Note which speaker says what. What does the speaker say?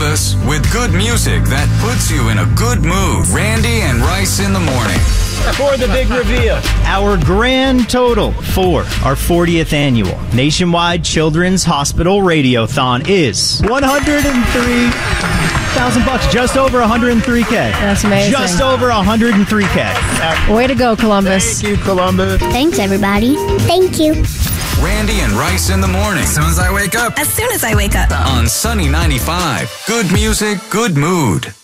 Speaker 1: Columbus with good music that puts you in a good mood. Randy and Rice in the morning.
Speaker 2: For the big reveal.
Speaker 3: Our grand total for our 40th annual Nationwide Children's Hospital Radiothon is $103,000, just over $103K.
Speaker 4: That's amazing.
Speaker 3: Just over $103K.
Speaker 4: Way to go, Columbus.
Speaker 2: Thank you, Columbus.
Speaker 5: Thanks, everybody. Thank you.
Speaker 1: Randy and Rice in the morning. As soon as I wake up.
Speaker 6: As soon as I wake up.
Speaker 1: On Sunny 95. Good music, good mood.